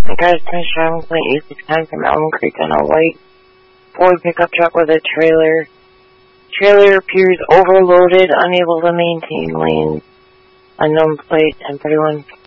The guy's been driving Flint E69 from Elm Creek on a white Ford pickup truck with a trailer. Trailer appears overloaded, unable to maintain lanes. Unknown plate, 1031.